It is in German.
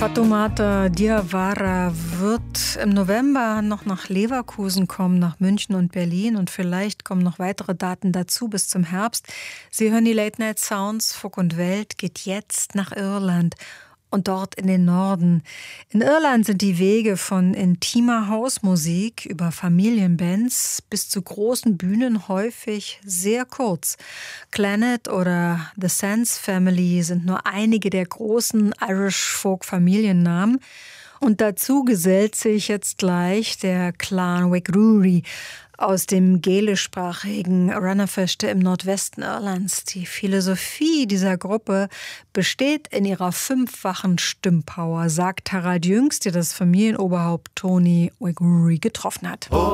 Fatoumata Diawara wird im November noch nach Leverkusen kommen, nach München und Berlin, und vielleicht kommen noch weitere Daten dazu bis zum Herbst. Sie hören die Late Night Sounds. Funk und Welt geht jetzt nach Irland und dort in den Norden. In Irland sind die Wege von intimer Hausmusik über Familienbands bis zu großen Bühnen häufig sehr kurz. Clannad oder The Sands Family sind nur einige der großen Irish-Folk-Familiennamen. Und dazu gesellt sich jetzt gleich der Clan Wigruri aus dem gälischsprachigen Runnerfeste im Nordwesten Irlands. Die Philosophie dieser Gruppe besteht in ihrer 5-fachen Stimmpower, sagt Harald Jüngst, der das Familienoberhaupt Tony Wigruri getroffen hat.